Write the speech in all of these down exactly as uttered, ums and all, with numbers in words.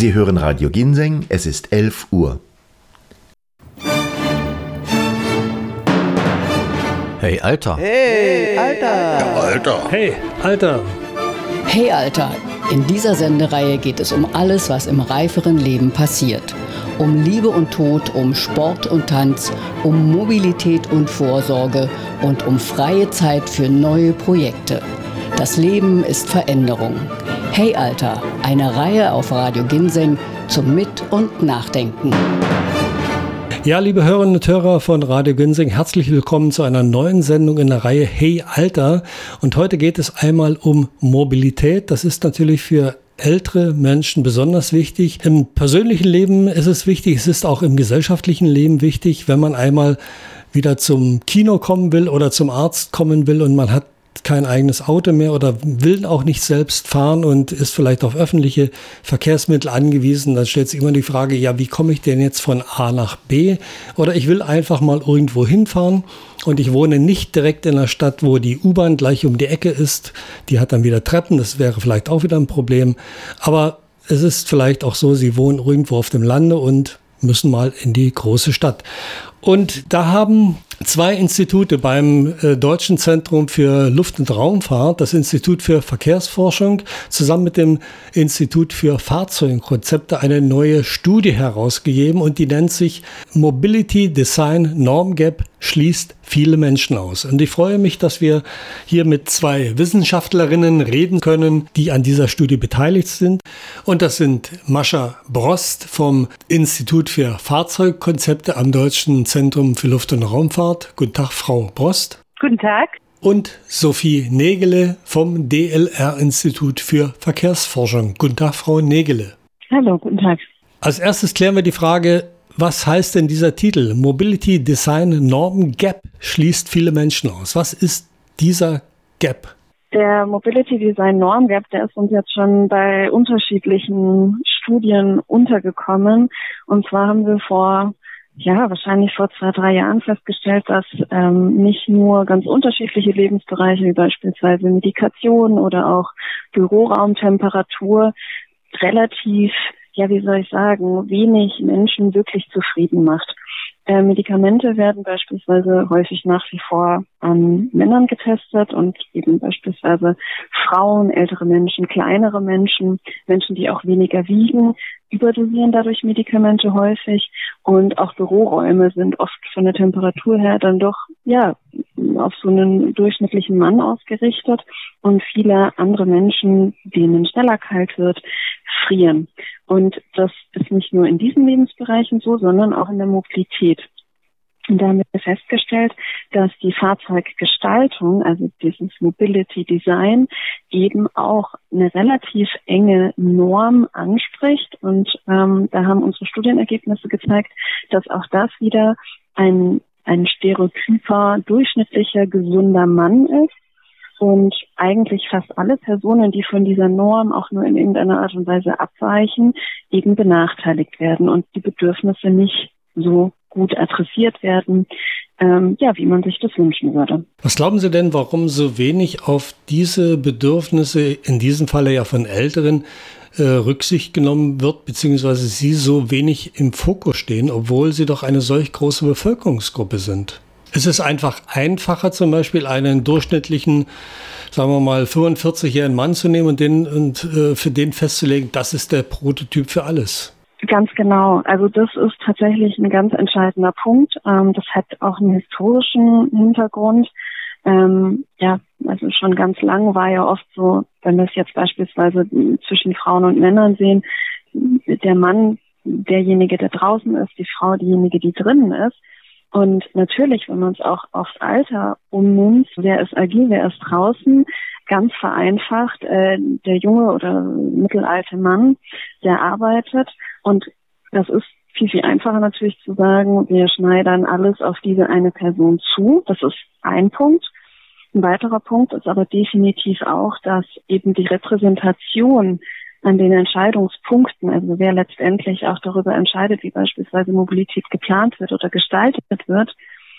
Sie hören Radio Ginseng, es ist elf Uhr. Hey, Alter. Hey, Alter. Ja, Alter. Hey, Alter. Hey, Alter. In dieser Sendereihe geht es um alles, was im reiferen Leben passiert. Um Liebe und Tod, um Sport und Tanz, um Mobilität und Vorsorge und um freie Zeit für neue Projekte. Das Leben ist Veränderung. Hey Alter, eine Reihe auf Radio Ginseng zum Mit- und Nachdenken. Ja, liebe Hörerinnen und Hörer von Radio Ginseng, herzlich willkommen zu einer neuen Sendung in der Reihe Hey Alter. Und heute geht es einmal um Mobilität. Das ist natürlich für ältere Menschen besonders wichtig. Im persönlichen Leben ist es wichtig, es ist auch im gesellschaftlichen Leben wichtig, wenn man einmal wieder zum Kino kommen will oder zum Arzt kommen will und man hat kein eigenes Auto mehr oder will auch nicht selbst fahren und ist vielleicht auf öffentliche Verkehrsmittel angewiesen, dann stellt sich immer die Frage, ja, wie komme ich denn jetzt von A nach B? Oder ich will einfach mal irgendwo hinfahren und ich wohne nicht direkt in einer Stadt, wo die U-Bahn gleich um die Ecke ist. Die hat dann wieder Treppen, das wäre vielleicht auch wieder ein Problem. Aber es ist vielleicht auch so, Sie wohnen irgendwo auf dem Lande und müssen mal in die große Stadt. Und da haben zwei Institute beim äh, Deutschen Zentrum für Luft- und Raumfahrt, das Institut für Verkehrsforschung, zusammen mit dem Institut für Fahrzeugkonzepte eine neue Studie herausgegeben und die nennt sich Mobility Design Norm Gap schließt viele Menschen aus. Und ich freue mich, dass wir hier mit zwei Wissenschaftlerinnen reden können, die an dieser Studie beteiligt sind. Und das sind Mascha Brost vom Institut für Fahrzeugkonzepte am Deutschen Zentrum für Luft- und Raumfahrt. Guten Tag, Frau Brost. Guten Tag. Und Sophie Nägele vom D L R-Institut für Verkehrsforschung. Guten Tag, Frau Nägele. Hallo, guten Tag. Als erstes klären wir die Frage, was heißt denn dieser Titel? Mobility Design Norm Gap schließt viele Menschen aus. Was ist dieser Gap? Der Mobility Design Norm Gap, der ist uns jetzt schon bei unterschiedlichen Studien untergekommen. Und zwar haben wir vor, ja, wahrscheinlich vor zwei, drei Jahren festgestellt, dass ähm, nicht nur ganz unterschiedliche Lebensbereiche, wie beispielsweise Medikation oder auch Büroraumtemperatur, relativ, ja, wie soll ich sagen, wenig Menschen wirklich zufrieden macht. Äh, Medikamente werden beispielsweise häufig nach wie vor an Männern getestet und eben beispielsweise Frauen, ältere Menschen, kleinere Menschen, Menschen, die auch weniger wiegen, überdosieren dadurch Medikamente häufig und auch Büroräume sind oft von der Temperatur her dann doch, ja, auf so einen durchschnittlichen Mann ausgerichtet und viele andere Menschen, denen schneller kalt wird, frieren. Und das ist nicht nur in diesen Lebensbereichen so, sondern auch in der Mobilität. Und da haben wir festgestellt, dass die Fahrzeuggestaltung, also dieses Mobility Design, eben auch eine relativ enge Norm anspricht. Und ähm, da haben unsere Studienergebnisse gezeigt, dass auch das wieder ein, ein stereotyper, durchschnittlicher, gesunder Mann ist. Und eigentlich fast alle Personen, die von dieser Norm auch nur in irgendeiner Art und Weise abweichen, eben benachteiligt werden und die Bedürfnisse nicht so gut adressiert werden, ähm, ja, wie man sich das wünschen würde. Was glauben Sie denn, warum so wenig auf diese Bedürfnisse, in diesem Falle ja von Älteren, äh, Rücksicht genommen wird, beziehungsweise sie so wenig im Fokus stehen, obwohl sie doch eine solch große Bevölkerungsgruppe sind? Es ist einfach einfacher, zum Beispiel einen durchschnittlichen, sagen wir mal, fünfundvierzigjährigen Mann zu nehmen und, den, und äh, für den festzulegen, das ist der Prototyp für alles. Ganz genau. Also das ist tatsächlich ein ganz entscheidender Punkt. Ähm, das hat auch einen historischen Hintergrund. Ähm, ja, also schon ganz lang war ja oft so, wenn wir es jetzt beispielsweise zwischen Frauen und Männern sehen, der Mann derjenige, der draußen ist, die Frau diejenige, die drinnen ist. Und natürlich, wenn man es auch aufs Alter ummünzt, wer ist agil, wer ist draußen, ganz vereinfacht, äh, der junge oder mittelalte Mann, der arbeitet. Und das ist viel, viel einfacher natürlich zu sagen, wir schneidern alles auf diese eine Person zu. Das ist ein Punkt. Ein weiterer Punkt ist aber definitiv auch, dass eben die Repräsentation an den Entscheidungspunkten, also wer letztendlich auch darüber entscheidet, wie beispielsweise Mobilität geplant wird oder gestaltet wird,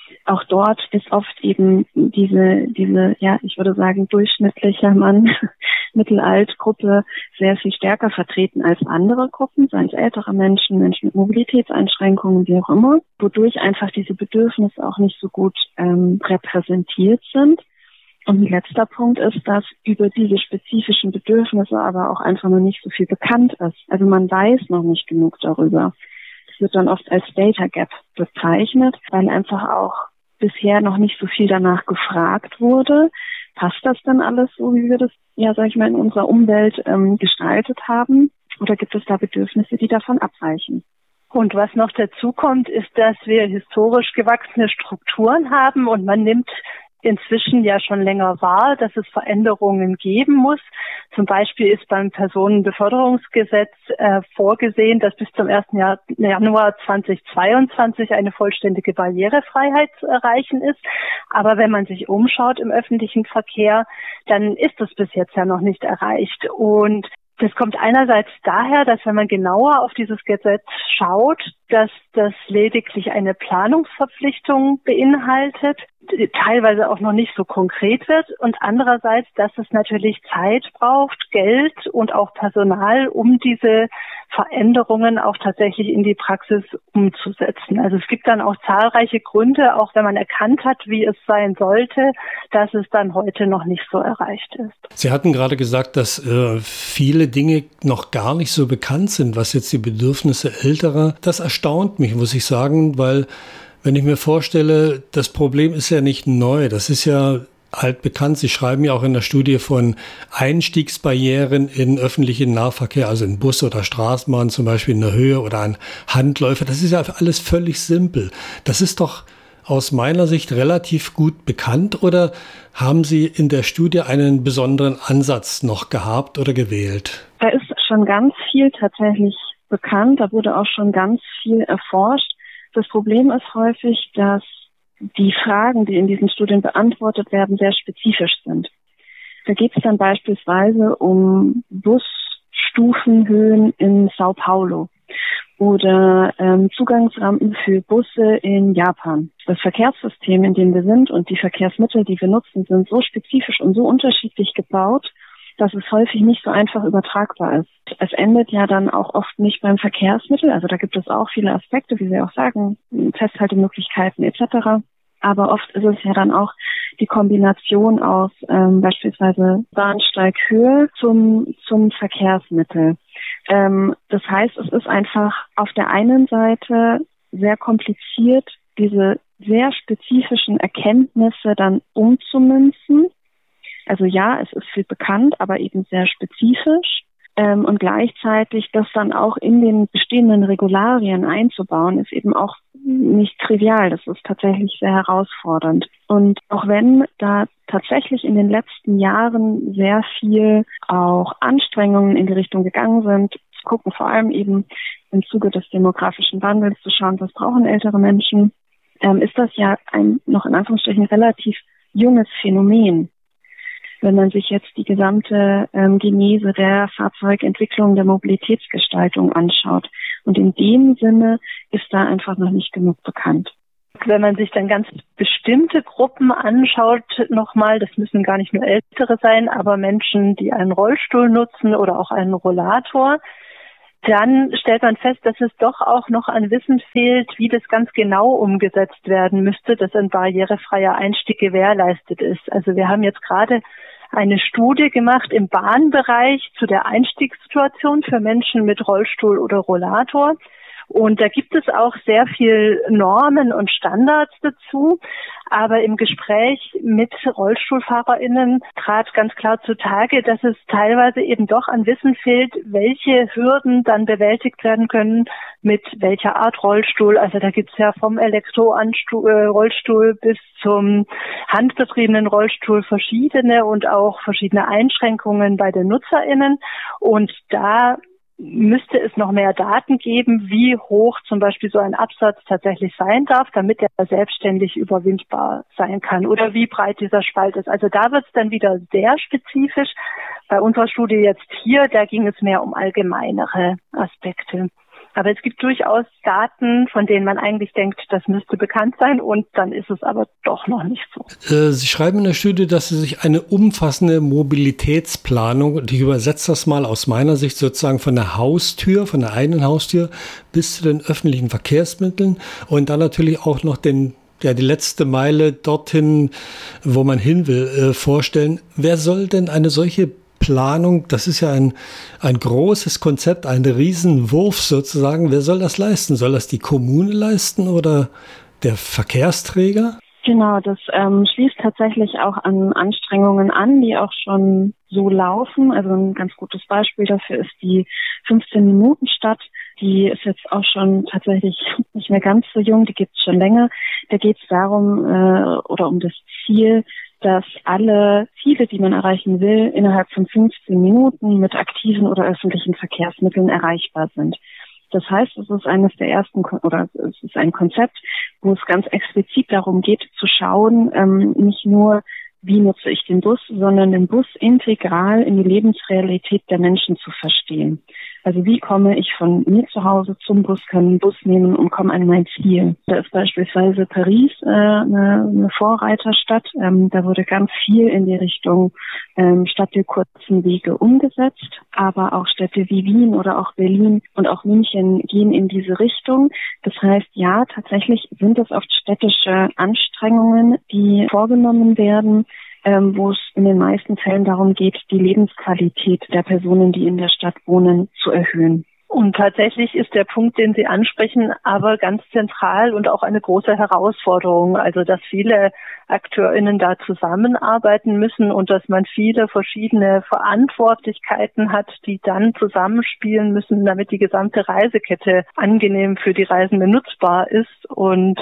auch dort ist oft eben diese, diese, ja, ich würde sagen, durchschnittlicher Mann, Mittelalt-Gruppe sehr viel stärker vertreten als andere Gruppen, seien es ältere Menschen, Menschen mit Mobilitätseinschränkungen, wie auch immer, wodurch einfach diese Bedürfnisse auch nicht so gut ähm, repräsentiert sind. Und ein letzter Punkt ist, dass über diese spezifischen Bedürfnisse aber auch einfach noch nicht so viel bekannt ist. Also man weiß noch nicht genug darüber. Das wird dann oft als Data Gap bezeichnet, weil einfach auch bisher noch nicht so viel danach gefragt wurde. Passt das denn alles so, wie wir das, ja, sag ich mal, in unserer Umwelt ähm, gestaltet haben? Oder gibt es da Bedürfnisse, die davon abweichen? Und was noch dazu kommt, ist, dass wir historisch gewachsene Strukturen haben und man nimmt inzwischen ja schon länger wahr, dass es Veränderungen geben muss. Zum Beispiel ist beim Personenbeförderungsgesetz äh, vorgesehen, dass bis zum ersten Januar zweitausendzweiundzwanzig eine vollständige Barrierefreiheit zu erreichen ist. Aber wenn man sich umschaut im öffentlichen Verkehr, dann ist das bis jetzt ja noch nicht erreicht. Und das kommt einerseits daher, dass wenn man genauer auf dieses Gesetz schaut, dass das lediglich eine Planungsverpflichtung beinhaltet, teilweise auch noch nicht so konkret wird und andererseits, dass es natürlich Zeit braucht, Geld und auch Personal, um diese Veränderungen auch tatsächlich in die Praxis umzusetzen. Also es gibt dann auch zahlreiche Gründe, auch wenn man erkannt hat, wie es sein sollte, dass es dann heute noch nicht so erreicht ist. Sie hatten gerade gesagt, dass äh, viele Dinge noch gar nicht so bekannt sind, was jetzt die Bedürfnisse älterer. Das erstaunt mich, muss ich sagen, weil wenn ich mir vorstelle, das Problem ist ja nicht neu, das ist ja altbekannt. Sie schreiben ja auch in der Studie von Einstiegsbarrieren in öffentlichen Nahverkehr, also in Bus oder Straßenbahn zum Beispiel in der Höhe oder an Handläufer. Das ist ja alles völlig simpel. Das ist doch aus meiner Sicht relativ gut bekannt, oder haben Sie in der Studie einen besonderen Ansatz noch gehabt oder gewählt? Da ist schon ganz viel tatsächlich bekannt, da wurde auch schon ganz viel erforscht. Das Problem ist häufig, dass die Fragen, die in diesen Studien beantwortet werden, sehr spezifisch sind. Da geht es dann beispielsweise um Busstufenhöhen in Sao Paulo oder ähm, Zugangsrampen für Busse in Japan. Das Verkehrssystem, in dem wir sind und die Verkehrsmittel, die wir nutzen, sind so spezifisch und so unterschiedlich gebaut, dass es häufig nicht so einfach übertragbar ist. Es endet ja dann auch oft nicht beim Verkehrsmittel. Also da gibt es auch viele Aspekte, wie Sie auch sagen, Festhaltemöglichkeiten et cetera. Aber oft ist es ja dann auch die Kombination aus ähm, beispielsweise Bahnsteighöhe zum zum Verkehrsmittel. Ähm, das heißt, es ist einfach auf der einen Seite sehr kompliziert, diese sehr spezifischen Erkenntnisse dann umzumünzen. Also ja, es ist viel bekannt, aber eben sehr spezifisch. Ähm, und gleichzeitig das dann auch in den bestehenden Regularien einzubauen, ist eben auch nicht trivial. Das ist tatsächlich sehr herausfordernd. Und auch wenn da tatsächlich in den letzten Jahren sehr viel auch Anstrengungen in die Richtung gegangen sind, zu gucken, vor allem eben im Zuge des demografischen Wandels zu schauen, was brauchen ältere Menschen, ähm, ist das ja ein noch in Anführungsstrichen relativ junges Phänomen. Wenn man sich jetzt die gesamte ähm, Genese der Fahrzeugentwicklung, der Mobilitätsgestaltung anschaut. Und in dem Sinne ist da einfach noch nicht genug bekannt. Wenn man sich dann ganz bestimmte Gruppen anschaut, nochmal, das müssen gar nicht nur Ältere sein, aber Menschen, die einen Rollstuhl nutzen oder auch einen Rollator, dann stellt man fest, dass es doch auch noch an Wissen fehlt, wie das ganz genau umgesetzt werden müsste, dass ein barrierefreier Einstieg gewährleistet ist. Also wir haben jetzt gerade eine Studie gemacht im Bahnbereich zu der Einstiegssituation für Menschen mit Rollstuhl oder Rollator. Und da gibt es auch sehr viel Normen und Standards dazu. Aber im Gespräch mit RollstuhlfahrerInnen trat ganz klar zutage, dass es teilweise eben doch an Wissen fehlt, welche Hürden dann bewältigt werden können, mit welcher Art Rollstuhl. Also da gibt es ja vom Elektro-Rollstuhl bis zum handbetriebenen Rollstuhl verschiedene und auch verschiedene Einschränkungen bei den NutzerInnen. Und da müsste es noch mehr Daten geben, wie hoch zum Beispiel so ein Absatz tatsächlich sein darf, damit er selbstständig überwindbar sein kann, oder wie breit dieser Spalt ist. Also da wird es dann wieder sehr spezifisch. Bei unserer Studie jetzt hier, da ging es mehr um allgemeinere Aspekte. Aber es gibt durchaus Daten, von denen man eigentlich denkt, das müsste bekannt sein und dann ist es aber doch noch nicht so. Äh, Sie schreiben in der Studie, dass Sie sich eine umfassende Mobilitätsplanung, und ich übersetze das mal aus meiner Sicht sozusagen von der Haustür, von der eigenen Haustür bis zu den öffentlichen Verkehrsmitteln und dann natürlich auch noch den ja, die letzte Meile dorthin, wo man hin will, äh, vorstellen. Wer soll denn eine solche Planung, das ist ja ein, ein großes Konzept, ein Riesenwurf sozusagen. Wer soll das leisten? Soll das die Kommune leisten oder der Verkehrsträger? Genau, das ähm, schließt tatsächlich auch an Anstrengungen an, die auch schon so laufen. Also ein ganz gutes Beispiel dafür ist die fünfzehn-Minuten-Stadt. Die ist jetzt auch schon tatsächlich nicht mehr ganz so jung, die gibt es schon länger. Da geht es darum äh, oder um das Ziel, dass alle Ziele, die man erreichen will, innerhalb von fünfzehn Minuten mit aktiven oder öffentlichen Verkehrsmitteln erreichbar sind. Das heißt, es ist eines der ersten, oder es ist ein Konzept, wo es ganz explizit darum geht, zu schauen, ähm, nicht nur, wie nutze ich den Bus, sondern den Bus integral in die Lebensrealität der Menschen zu verstehen. Also wie komme ich von mir zu Hause zum Bus, kann einen Bus nehmen und komme an mein Ziel. Da ist beispielsweise Paris äh, eine, eine Vorreiterstadt. Ähm, da wurde ganz viel in die Richtung ähm, Stadt der kurzen Wege umgesetzt. Aber auch Städte wie Wien oder auch Berlin und auch München gehen in diese Richtung. Das heißt, ja, tatsächlich sind es oft städtische Anstrengungen, die vorgenommen werden, Ähm, wo es in den meisten Fällen darum geht, die Lebensqualität der Personen, die in der Stadt wohnen, zu erhöhen. Und tatsächlich ist der Punkt, den Sie ansprechen, aber ganz zentral und auch eine große Herausforderung. Also, dass viele AkteurInnen da zusammenarbeiten müssen und dass man viele verschiedene Verantwortlichkeiten hat, die dann zusammenspielen müssen, damit die gesamte Reisekette angenehm für die Reisenden nutzbar ist. Und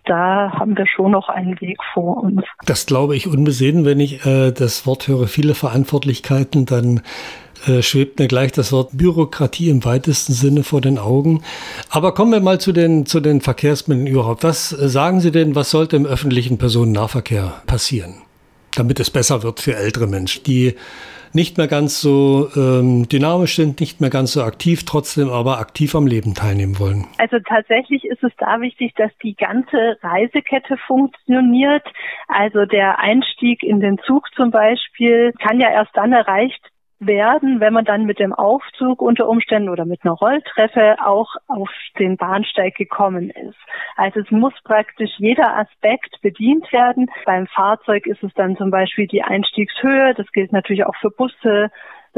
da haben wir schon noch einen Weg vor uns. Das glaube ich unbesehen. Wenn ich äh, das Wort höre, viele Verantwortlichkeiten, dann äh, schwebt mir gleich das Wort Bürokratie im weitesten Sinne vor den Augen. Aber kommen wir mal zu den, zu den Verkehrsmitteln überhaupt. Was äh, sagen Sie denn, was sollte im öffentlichen Personennahverkehr passieren, damit es besser wird für ältere Menschen, die nicht mehr ganz so ähm, dynamisch sind, nicht mehr ganz so aktiv, trotzdem aber aktiv am Leben teilnehmen wollen? Also tatsächlich ist es da wichtig, dass die ganze Reisekette funktioniert. Also der Einstieg in den Zug zum Beispiel kann ja erst dann erreicht werden, wenn man dann mit dem Aufzug unter Umständen oder mit einer Rolltreppe auch auf den Bahnsteig gekommen ist. Also es muss praktisch jeder Aspekt bedient werden. Beim Fahrzeug ist es dann zum Beispiel die Einstiegshöhe. Das gilt natürlich auch für Busse,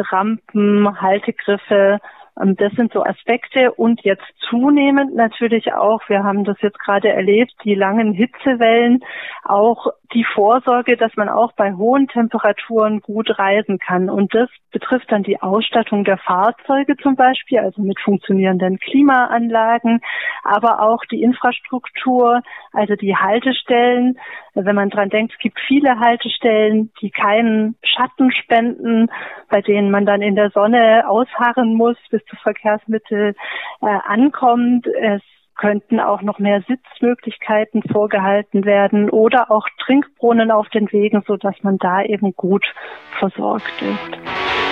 Rampen, Haltegriffe. Das sind so Aspekte und jetzt zunehmend natürlich auch, wir haben das jetzt gerade erlebt, die langen Hitzewellen, auch die Vorsorge, dass man auch bei hohen Temperaturen gut reisen kann. Und das betrifft dann die Ausstattung der Fahrzeuge zum Beispiel, also mit funktionierenden Klimaanlagen, aber auch die Infrastruktur, also die Haltestellen. Wenn man dran denkt, es gibt viele Haltestellen, die keinen Schatten spenden, bei denen man dann in der Sonne ausharren muss, bis das Verkehrsmittel äh, ankommt. Es könnten auch noch mehr Sitzmöglichkeiten vorgehalten werden oder auch Trinkbrunnen auf den Wegen, sodass man da eben gut versorgt ist.